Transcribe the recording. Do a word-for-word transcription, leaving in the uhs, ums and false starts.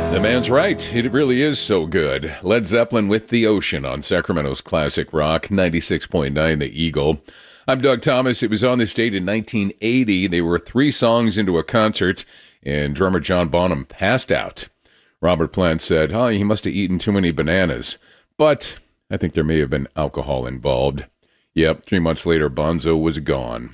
The man's right. It really is so good. Led Zeppelin with The Ocean on Sacramento's classic rock, ninety-six point nine The Eagle. I'm Doug Thomas. It was on this date in nineteen eighty. They were three songs into a concert, and drummer John Bonham passed out. Robert Plant said, oh, he must have eaten too many bananas. But I think there may have been alcohol involved. Yep, three months later, Bonzo was gone.